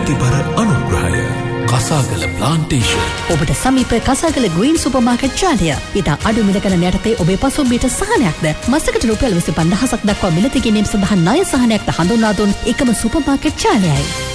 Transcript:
ප්‍රීතිපර අනුග්‍රහය. කසාගල ප්ලාන්ටේෂන්. ඔබට සමීප කසාගල ග්‍රීන් සුපර්මාකට් ජාලය. ඉතා අඩු මිලකන යටතේ ඔබේ පසුම්බියට සහනයක්ද මසකට රුපියල් 25,000ක් දක්වා මිලදී ගැනීම සඳහා ණය සහනයක්ද හඳුන්වා දුන් එකම සුපර්මාකට් ජාලයයි.